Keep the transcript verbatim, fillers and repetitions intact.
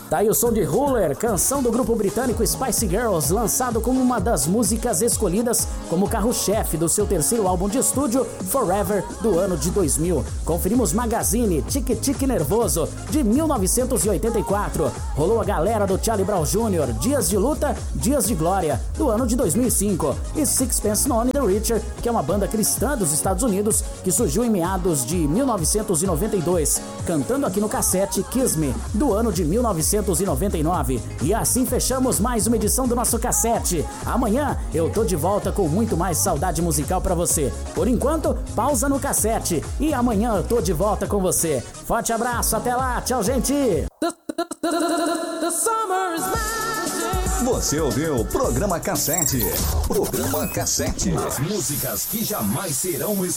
Tá aí o som de Ruler, canção do grupo britânico Spice Girls, lançado como uma das músicas escolhidas como carro-chefe do seu terceiro álbum de estúdio, Forever, do ano de dois mil. Conferimos Magazine, Tique Tique Nervoso, de mil novecentos e oitenta e quatro. Rolou a galera do Charlie Brown Júnior, Dias de Luta, Dias de Glória, do ano de dois mil e cinco. E Sixpence None the Richer, que é uma banda cristã dos Estados Unidos, que surgiu em meados de mil novecentos e noventa e dois, cantando aqui no cassete Kiss Me, do ano de mil novecentos e noventa e nove. E assim fechamos mais uma edição do nosso cassete. Amanhã eu tô de volta com muito mais saudade musical pra você. Por enquanto, pausa no cassete e amanhã eu tô de volta com você. Forte abraço, até lá, tchau, gente! Você ouviu o Programa Cassete. Programa Cassete. As músicas que jamais serão esquecidas.